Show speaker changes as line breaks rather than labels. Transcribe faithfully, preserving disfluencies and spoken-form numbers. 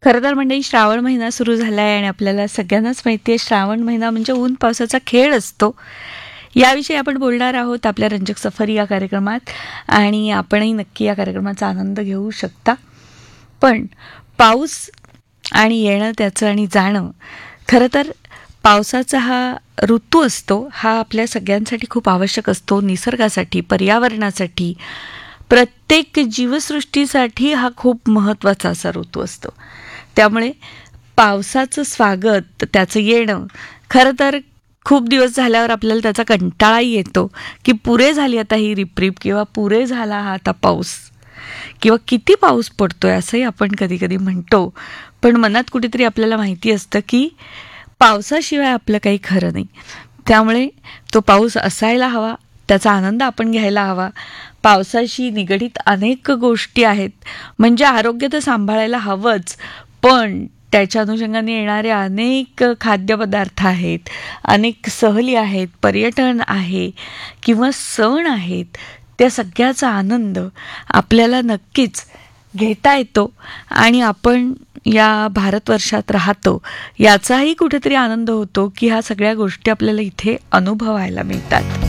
खरं तर मंडळी, श्रावण महिना सुरू झाला आहे आणि आपल्याला सगळ्यांनाच माहिती आहे श्रावण महिना म्हणजे ऊन पावसाचा खेळ असतो. याविषयी आपण बोलणार आहोत आपल्या रंजक सफरी या कार्यक्रमात आणि आपणही नक्की या कार्यक्रमाचा आनंद घेऊ शकता. पण पाऊस आणि येणं त्याचं आणि जाणं, खरं तर पावसाचा हा ऋतू असतो, हा आपल्या सगळ्यांसाठी खूप आवश्यक असतो. निसर्गासाठी, पर्यावरणासाठी, प्रत्येक जीवसृष्टीसाठी हा खूप महत्त्वाचा असा ऋतू असतो. त्यामुळे पावसाचं स्वागत, त्याचं येणं, खरं तर खूप दिवस झाल्यावर आपल्याला त्याचा कंटाळाही येतो की पुरे झाली आता ही रिपरिप, किंवा पुरे झाला हा आता पाऊस, किंवा किती पाऊस पडतोय असंही आपण कधी कधी म्हणतो. पण मनात कुठेतरी आपल्याला माहिती असतं की पावसाशिवाय आपलं काही खरं नाही. त्यामुळे तो पाऊस असायला हवा, त्याचा आनंद आपण घ्यायला हवा. पावसाशी निगडीत अनेक गोष्टी आहेत, म्हणजे आरोग्य तर सांभाळायला हवंच, पण त्याच्या अनुषंगाने येणारे अनेक खाद्यपदार्थ आहेत, अनेक सहली आहेत, पर्यटन आहे किंवा सण आहेत, त्या सगळ्याचा आनंद आपल्याला नक्कीच घेता येतो. आणि आपण या भारतवर्षात राहतो याचाही कुठेतरी आनंद होतो की ह्या सगळ्या गोष्टी आपल्याला इथे अनुभवायला मिळतात.